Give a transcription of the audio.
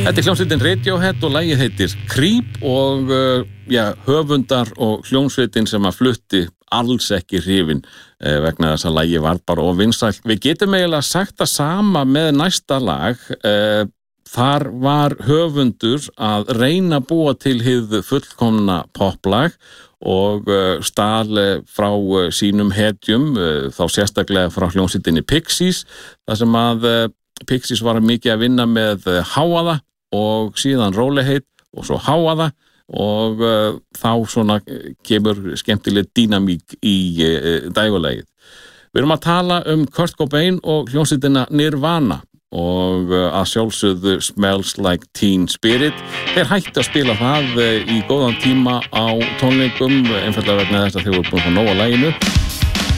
Þetta hljómsveitin Radiohead og lagið heitir Creep og höfundar og hljómsveitin sem að flutti alls ekki hrifin vegna þess að lagið var bara of vinsælt. Við getum eiginlega sagt það sama með næsta lag. Þar var höfundur að reyna að búa til hið fullkomna poplag og stal frá sínum hetjum, þá sérstaklega frá hljómsveitinni Pixies, þar sem að Pixies var mikið að vinna með háaða og síðan rólegheit og svo háaða og þá svona kemur skemmtileg dýnamík í dægulegið. Við erum að tala Kurt Cobain og hljómsveitina Nirvana og að sjálfsögðu Smells Like Teen Spirit. Þeir hættu að spila það í góðan tíma á tónleikum, einfaldlega vegna þess að þeir voru búin að fá nóg á laginu.